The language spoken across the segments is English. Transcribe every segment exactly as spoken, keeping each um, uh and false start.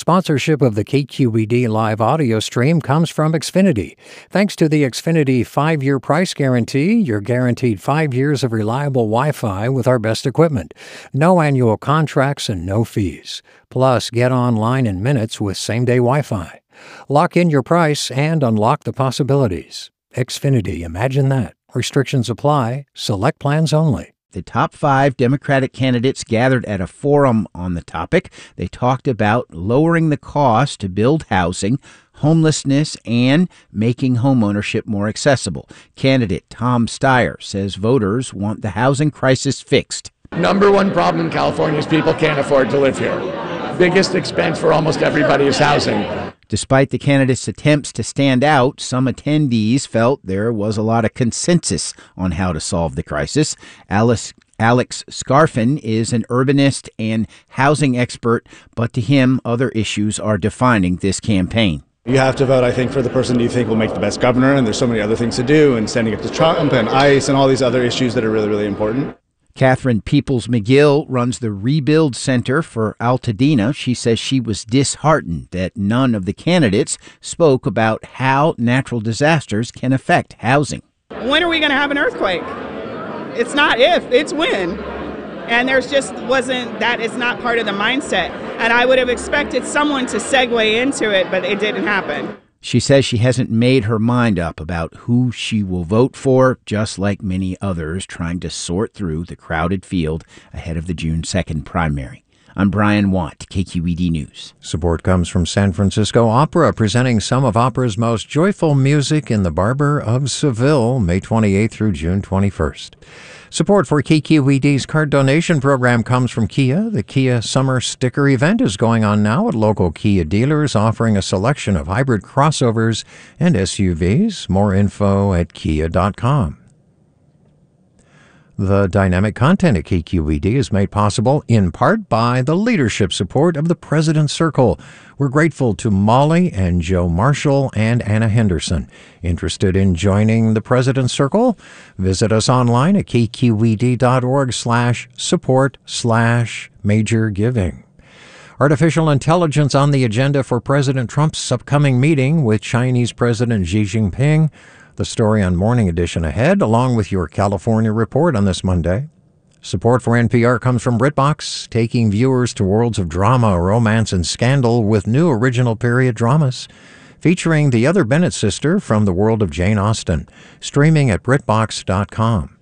Sponsorship of the K Q E D live audio stream comes from Xfinity. Thanks to the Xfinity five-year price guarantee, you're guaranteed five years of reliable Wi-Fi with our best equipment. No annual contracts and no fees. Plus, get online in minutes with same-day Wi-Fi. Lock in your price and unlock the possibilities. Xfinity, imagine that. Restrictions apply. Select plans only. The top five Democratic candidates gathered at a forum on the topic. They talked about lowering the cost to build housing, homelessness, and making homeownership more accessible. Candidate Tom Steyer says voters want the housing crisis fixed. Number one problem in California is people can't afford to live here. Biggest expense for almost everybody is housing. Despite the candidates' attempts to stand out, some attendees felt there was a lot of consensus on how to solve the crisis. Alice, Alex Scarfin is an urbanist and housing expert, but to him, other issues are defining this campaign. You have to vote, I think, for the person you think will make the best governor, and there's so many other things to do, and standing up to Trump and ICE and all these other issues that are really, really important. Catherine Peoples-McGill runs the Rebuild Center for Altadena. She says she was disheartened that none of the candidates spoke about how natural disasters can affect housing. When are we going to have an earthquake? It's not if, it's when. And there's just wasn't, that is not part of the mindset. And I would have expected someone to segue into it, but it didn't happen. She says she hasn't made her mind up about who she will vote for, just like many others trying to sort through the crowded field ahead of the June second primary. I'm Brian Watt, K Q E D News. Support comes from San Francisco Opera, presenting some of opera's most joyful music in the Barber of Seville, May twenty-eighth through June twenty-first. Support for K Q E D's card donation program comes from Kia. The Kia Summer Sticker event is going on now at local Kia dealers, offering a selection of hybrid crossovers and S U Vs. More info at kia dot com. The dynamic content at K Q E D is made possible in part by the leadership support of the President's Circle. We're grateful to Molly and Joe Marshall and Anna Henderson. Interested in joining the President's Circle? Visit us online at k q e d dot org slash support slash major giving. Artificial intelligence on the agenda for President Trump's upcoming meeting with Chinese President Xi Jinping. The story on Morning Edition ahead, along with your California report on this Monday. Support for N P R comes from BritBox, taking viewers to worlds of drama, romance, and scandal with new original period dramas, featuring the other Bennett sister from the world of Jane Austen, streaming at brit box dot com.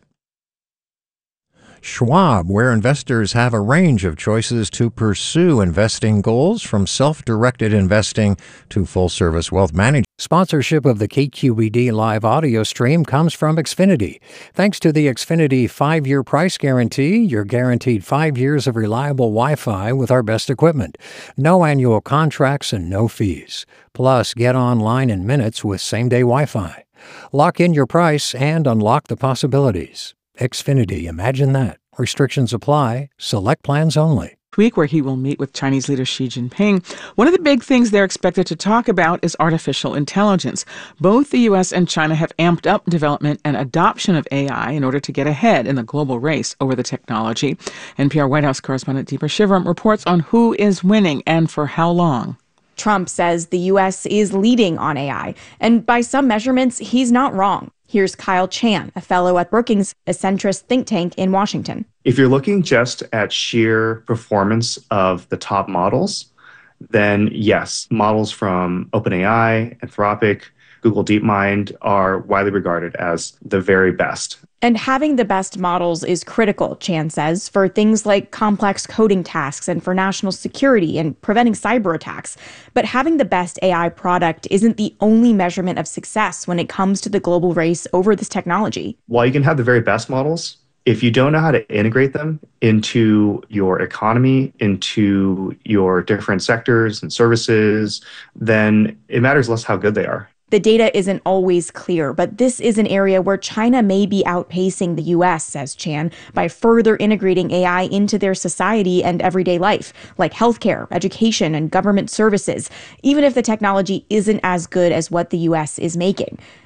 Schwab, where investors have a range of choices to pursue investing goals, from self-directed investing to full-service wealth management. Sponsorship of the K Q E D live audio stream comes from Xfinity. Thanks to the Xfinity five-year price guarantee, you're guaranteed five years of reliable Wi-Fi with our best equipment. No annual contracts and no fees. Plus, get online in minutes with same-day Wi-Fi. Lock in your price and unlock the possibilities. Xfinity, imagine that. Restrictions apply. Select plans only. Week where he will meet with Chinese leader Xi Jinping. One of the big things they're expected to talk about is artificial intelligence. Both the U S and China have amped up development and adoption of A I in order to get ahead in the global race over the technology. N P R White House correspondent Deepa Shivaram reports on who is winning and for how long. Trump says the U S is leading on A I, and by some measurements, he's not wrong. Here's Kyle Chan, a fellow at Brookings, a centrist think tank in Washington. If you're looking just at sheer performance of the top models, then yes, models from OpenAI, Anthropic, Google DeepMind are widely regarded as the very best. And having the best models is critical, Chan says, for things like complex coding tasks and for national security and preventing cyber attacks. But having the best A I product isn't the only measurement of success when it comes to the global race over this technology. While you can have the very best models, if you don't know how to integrate them into your economy, into your different sectors and services, then it matters less how good they are. The data isn't always clear, but this is an area where China may be outpacing the U S, says Chan, by further integrating A I into their society and everyday life, like healthcare, education, and government services, even if the technology isn't as good as what the U S is making.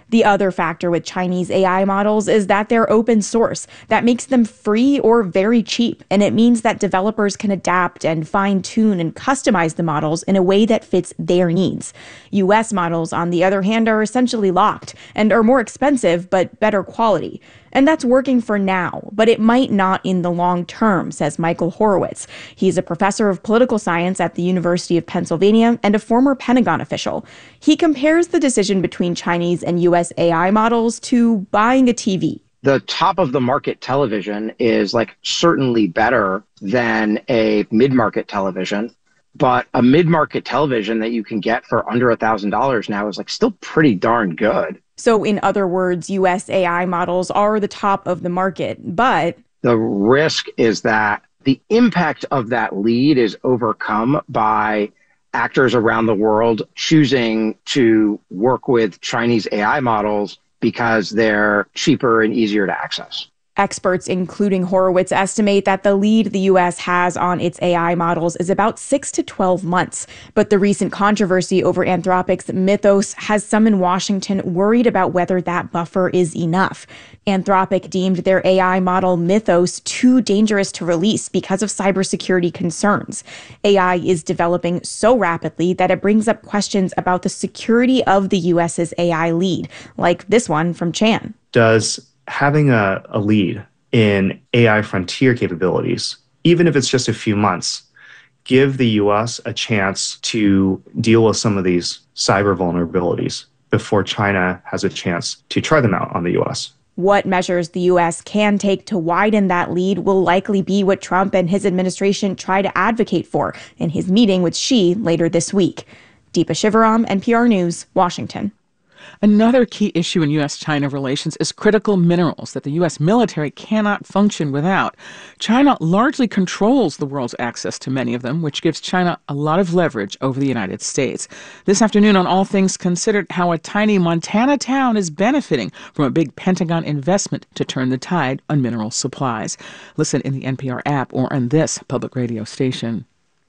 The other factor with Chinese A I models is that they're open source. That makes them free or very cheap, and it means that developers can adapt and fine-tune and customize the models in a way that fits their needs. U S models, on the other hand, are essentially locked and are more expensive but better quality. And that's working for now, but it might not in the long term, says Michael Horowitz. He's a professor of political science at the University of Pennsylvania and a former Pentagon official. He compares the decision between Chinese and U S A I models to buying a T V. The top of the market television is like certainly better than a mid-market television, but a mid-market television that you can get for under a thousand dollars now is like still pretty darn good. So in other words, U S A I models are the top of the market, but the risk is that the impact of that lead is overcome by actors around the world choosing to work with Chinese A I models because they're cheaper and easier to access. Experts, including Horowitz, estimate that the lead the U S has on its A I models is about six to twelve months. But the recent controversy over Anthropic's Mythos has some in Washington worried about whether that buffer is enough. Anthropic deemed their A I model Mythos too dangerous to release because of cybersecurity concerns. A I is developing so rapidly that it brings up questions about the security of the U S's A I lead, like this one from Chan. Does having a, a lead in A I frontier capabilities, even if it's just a few months, give the U S a chance to deal with some of these cyber vulnerabilities before China has a chance to try them out on the U S? What measures the U S can take to widen that lead will likely be what Trump and his administration try to advocate for in his meeting with Xi later this week. Deepa Shivaram, N P R News, Washington. Another key issue in U S China relations is critical minerals that the U S military cannot function without. China largely controls the world's access to many of them, which gives China a lot of leverage over the United States. This afternoon on All Things Considered, how a tiny Montana town is benefiting from a big Pentagon investment to turn the tide on mineral supplies. Listen in the N P R app or on this public radio station.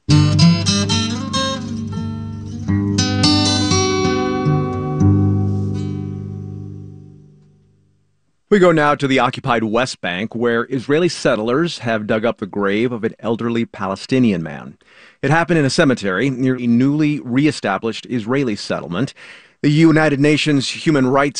We go now to the occupied West Bank, where Israeli settlers have dug up the grave of an elderly Palestinian man. It happened in a cemetery near a newly reestablished Israeli settlement. The United Nations Human Rights